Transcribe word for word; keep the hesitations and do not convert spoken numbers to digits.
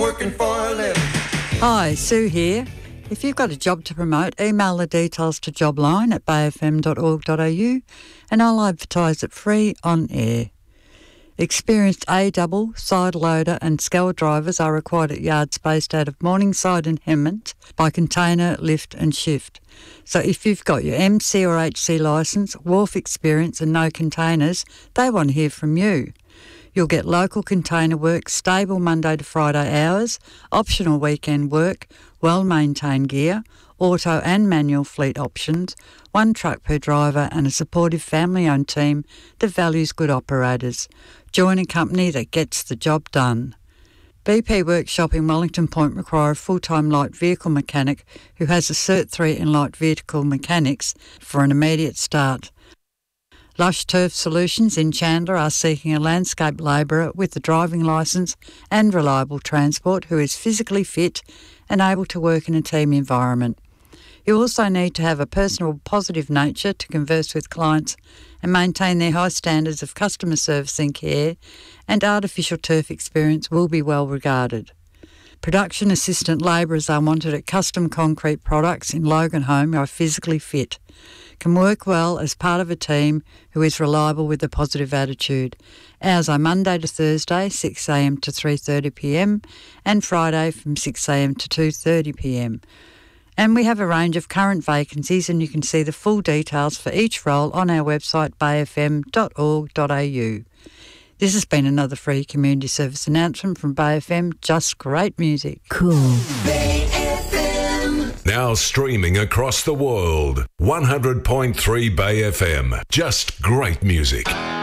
working for a living. Hi, Sue here. If you've got a job to promote, email the details to jobline at bay f m dot org dot a u and I'll advertise it free on air. Experienced A-double, side loader and scour drivers are required at yards based out of Morningside and Hemmant by container, lift and shift. So if you've got your M C or H C licence, wharf experience and no containers, they want to hear from you. You'll get local container work, stable Monday to Friday hours, optional weekend work, well-maintained gear, auto and manual fleet options, one truck per driver and a supportive family-owned team that values good operators. Join a company that gets the job done. B P Workshop in Wellington Point require a full-time light vehicle mechanic who has a Cert three in light vehicle mechanics for an immediate start. Lush Turf Solutions in Chandler are seeking a landscape labourer with a driving licence and reliable transport who is physically fit and able to work in a team environment. You also need to have a personal, positive nature to converse with clients and maintain their high standards of customer service and care, and artificial turf experience will be well regarded. Production assistant labourers are wanted at Custom Concrete Products in Loganholme who are physically fit, can work well as part of a team who is reliable with a positive attitude. Hours are Monday to Thursday, six a m to three thirty p m and Friday from six a m to two thirty p m. And we have a range of current vacancies and you can see the full details for each role on our website bay f m dot org dot a u. This has been another free community service announcement from Bay F M, just great music. Cool. Bay F M. Now streaming across the world. one hundred point three Bay F M, just great music.